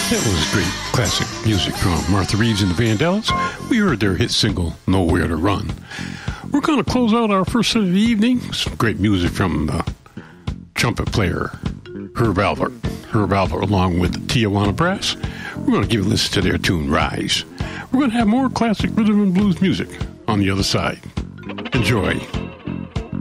That was great classic music from Martha Reeves and the Vandellas. We heard their hit single, Nowhere to Run. We're going to close out our first set of the evening. Some great music from the trumpet player, Herb Alpert. Herb Alpert along with Tijuana Brass. We're going to give a listen to their tune, Rise. We're going to have more classic rhythm and blues music on the other side. Enjoy.